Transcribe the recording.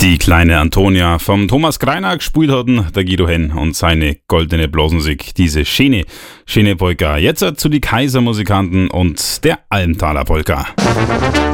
Die kleine Antonia vom Thomas Greiner gespielt hatten, der Guido Henn und seine goldene Blasmusik, diese schöne Polka. Jetzt zu die Kaisermusikanten und der Almtaler Polka.